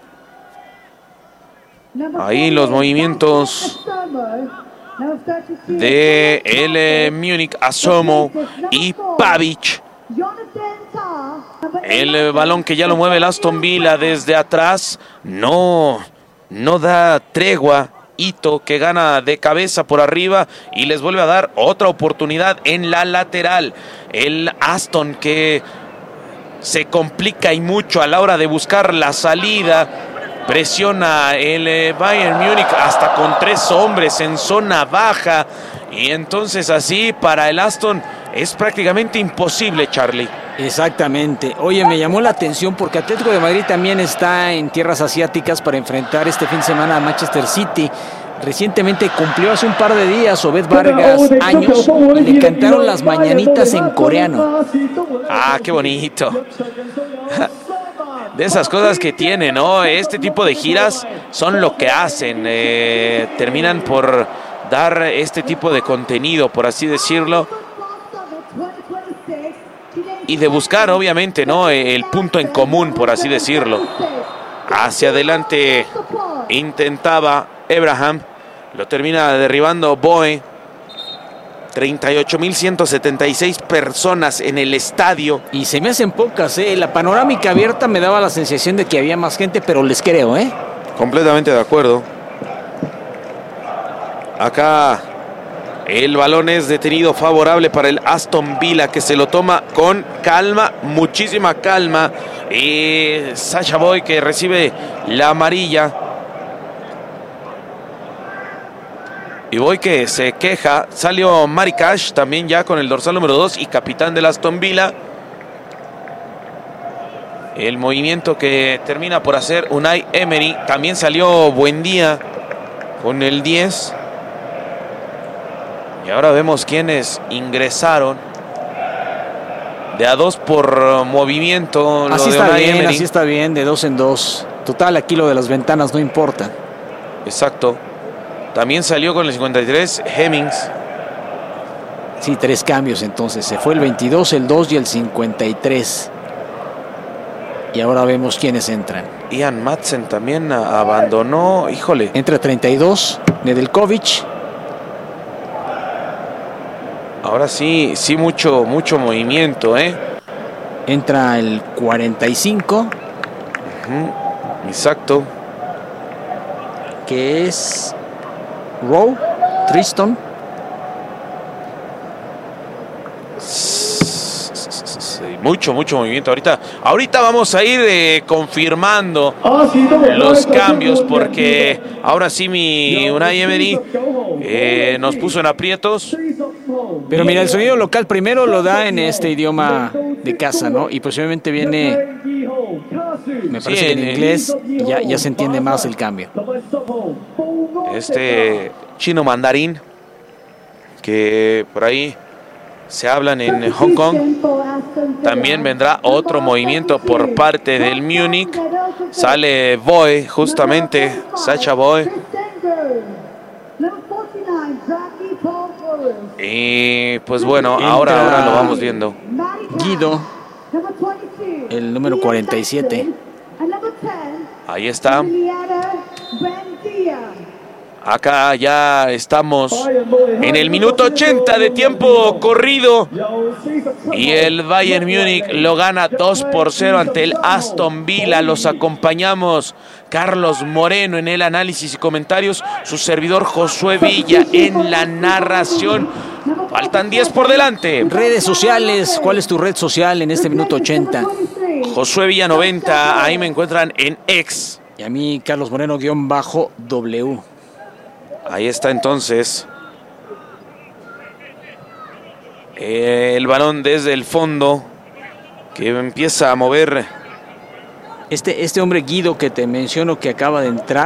Ahí los movimientos de el eh, Múnich, Asomo y Pavic. El eh, balón que ya lo mueve el Aston Villa desde atrás. No, no da tregua. Ito que gana de cabeza por arriba y les vuelve a dar otra oportunidad en la lateral. El Aston que se complica y mucho a la hora de buscar la salida. Presiona el Bayern Múnich hasta con tres hombres en zona baja. Y entonces así para el Aston es prácticamente imposible, Charlie. Exactamente. Oye, me llamó la atención porque Atlético de Madrid también está en tierras asiáticas para enfrentar este fin de semana a Manchester City. Recientemente cumplió hace un par de días Obed Vargas años y le cantaron las mañanitas en coreano. Ah, qué bonito. De esas cosas que tiene, ¿no? Este tipo de giras son lo que hacen. Eh, terminan por dar este tipo de contenido, por así decirlo. Y de buscar, obviamente, ¿no? El punto en común, por así decirlo. Hacia adelante intentaba Abraham. Lo termina derribando Boe. treinta y ocho mil ciento setenta y seis personas en el estadio. Y se me hacen pocas, ¿eh? La panorámica abierta me daba la sensación de que había más gente, pero les creo, ¿eh? Completamente de acuerdo. Acá el balón es detenido favorable para el Aston Villa, que se lo toma con calma, muchísima calma. Y Sacha Boey que recibe la amarilla. Y Boey que se queja. Salió Mari Cash también ya con el dorsal número dos y capitán del Aston Villa. El movimiento que termina por hacer Unai Emery. También salió Buendía con el diez. Y ahora vemos quiénes ingresaron. De a dos por movimiento. Así lo de está Unai bien, Emery. así está bien, de dos en dos. Total, aquí lo de las ventanas no importa. Exacto. También salió con el cincuenta y tres Hemmings. Sí, tres cambios entonces. Se fue el veintidós, el dos y el cincuenta y tres. Y ahora vemos quiénes entran. Ian Madsen también abandonó. Híjole. Entra treinta y dos, Nedeljkovic. Ahora sí, sí mucho, mucho movimiento, ¿eh? Entra el cuarenta y cinco. Uh-huh. Exacto. Que es Rowe, Tristan. Mucho, mucho movimiento. Ahorita, ahorita vamos a ir eh, confirmando los cambios porque ahora sí mi Unai Emery eh, nos puso en aprietos. Pero mira, el sonido local primero lo da en este idioma de casa, ¿no? Y posiblemente viene, me parece Sí, que en en- inglés y ya, ya se entiende más el cambio. Este chino mandarín que por ahí se hablan en Hong Kong. También vendrá otro movimiento por parte del Múnich. Sale Boy, justamente, Sacha Boy. Y pues bueno, ahora, ahora lo vamos viendo. Guido, el número cuarenta y siete. Ahí está. Acá ya estamos en el minuto ochenta de tiempo corrido. Y el Bayern Múnich lo gana dos por cero ante el Aston Villa. Los acompañamos Carlos Moreno en el análisis y comentarios. Su servidor Josué Villa en la narración. Faltan diez por delante. Redes sociales, ¿cuál es tu red social en este minuto ochenta? Josué Villa noventa, ahí me encuentran en X. Y a mí, Carlos Moreno, guión bajo W. Ahí está entonces el balón desde el fondo que empieza a mover. Este, este hombre Guido que te menciono que acaba de entrar.